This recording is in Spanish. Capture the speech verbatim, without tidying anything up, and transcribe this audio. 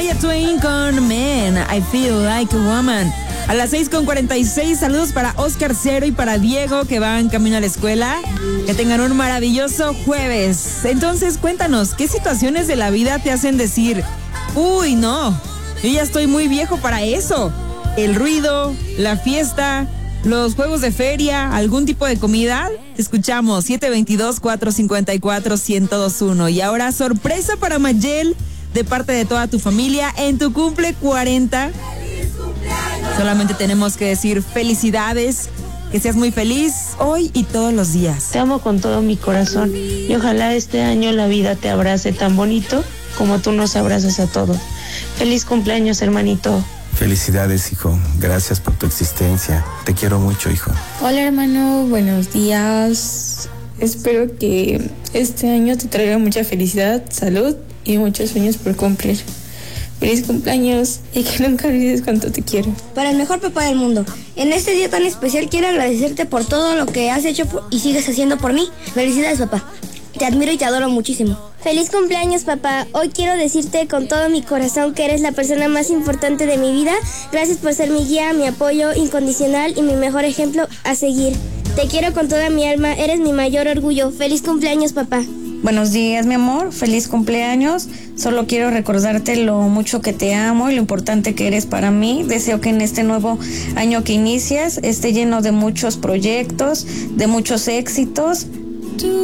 Twain con Men, I Feel Like a Woman. A las seis con cuarenta y seis, saludos para Oscar Cero y para Diego que van camino a la escuela. Que tengan un maravilloso jueves. Entonces, cuéntanos, ¿qué situaciones de la vida te hacen decir, uy, no, yo ya estoy muy viejo para eso? El ruido, la fiesta, los juegos de feria, algún tipo de comida. Te escuchamos, siete dos dos, cuatro cinco cuatro, uno cero dos uno. Y ahora, sorpresa para Mayel, de parte de toda tu familia, en tu cumple cuarenta. Solamente tenemos que decir felicidades, que seas muy feliz hoy y todos los días. Te amo con todo mi corazón y ojalá este año la vida te abrace tan bonito como tú nos abrazas a todos. Feliz cumpleaños, hermanito. Felicidades, hijo. Gracias por tu existencia. Te quiero mucho, hijo. Hola, hermano. Buenos días. Espero que este año te traiga mucha felicidad, salud y muchos sueños por cumplir. Feliz cumpleaños y que nunca olvides cuánto te quiero. Para el mejor papá del mundo, en este día tan especial quiero agradecerte por todo lo que has hecho y sigues haciendo por mí. Felicidades, papá. Te admiro y te adoro muchísimo. Feliz cumpleaños, papá. Hoy quiero decirte con todo mi corazón que eres la persona más importante de mi vida. Gracias por ser mi guía, mi apoyo incondicional y mi mejor ejemplo a seguir. Te quiero con toda mi alma, eres mi mayor orgullo. Feliz cumpleaños, papá. Buenos días, mi amor, feliz cumpleaños. Solo quiero recordarte lo mucho que te amo y lo importante que eres para mí. Deseo que en este nuevo año que inicias esté lleno de muchos proyectos, de muchos éxitos.